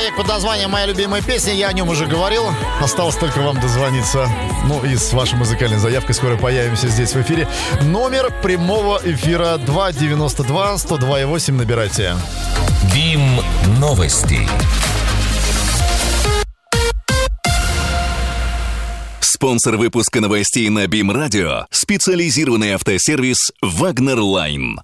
Проект под названием «Моя любимая песня». Я о нем уже говорил. Осталось только вам дозвониться. Ну и с вашей музыкальной заявкой скоро появимся здесь в эфире. Номер прямого эфира 292-102,8. Набирайте. БИМ новости. Спонсор выпуска новостей на БИМ Радио — специализированный автосервис «Вагнер Лайн».